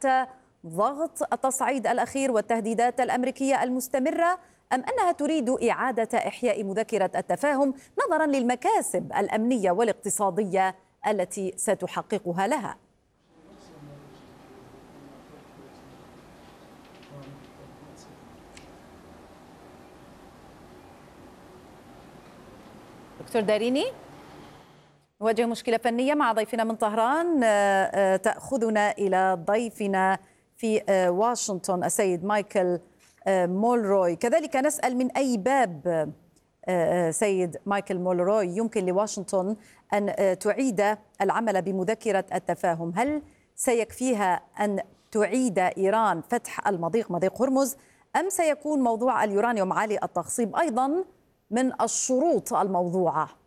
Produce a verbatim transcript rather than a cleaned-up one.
تحت ضغط التصعيد الأخير والتهديدات الأمريكية المستمرة، أم أنها تريد إعادة إحياء مذكرة التفاهم نظرا للمكاسب الأمنية والاقتصادية التي ستحققها لها؟ دكتور داريني، نواجه مشكلة فنية مع ضيفنا من طهران، تأخذنا إلى ضيفنا في واشنطن السيد مايكل مولروي. كذلك نسأل من أي باب سيد مايكل مولروي يمكن لواشنطن أن تعيد العمل بمذكرة التفاهم؟ هل سيكفيها أن تعيد إيران فتح المضيق مضيق هرمز، أم سيكون موضوع اليورانيوم عالي التخصيب أيضا من الشروط الموضوعة؟